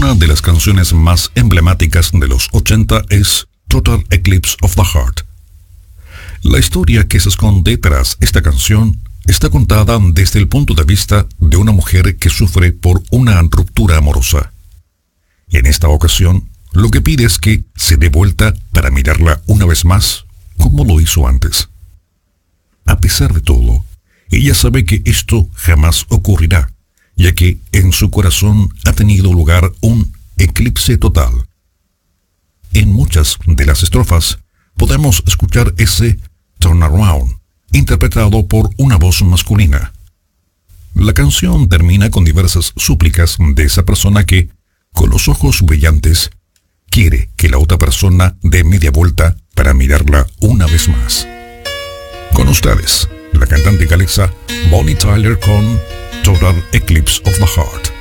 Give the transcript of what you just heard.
Una de las canciones más emblemáticas de los 80 es Total Eclipse of the Heart. La historia que se esconde tras esta canción está contada desde el punto de vista de una mujer que sufre por una ruptura amorosa. En esta ocasión, lo que pide es que se dé vuelta para mirarla una vez más, como lo hizo antes. A pesar de todo, ella sabe que esto jamás ocurrirá, ya que en su corazón ha tenido lugar un eclipse total. En muchas de las estrofas podemos escuchar ese turnaround, interpretado por una voz masculina. La canción termina con diversas súplicas de esa persona que, con los ojos brillantes, quiere que la otra persona dé media vuelta para mirarla una vez más. Con ustedes, la cantante galesa Bonnie Tyler con Total Eclipse of the Heart.